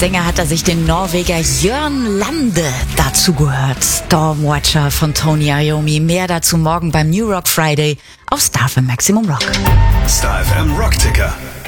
Sänger hat er sich den Norweger Jørn Lande dazu gehört. Stormwatcher von Tony Iommi. Mehr dazu morgen beim New Rock Friday auf Star FM Maximum Rock. Star FM Rock Ticker.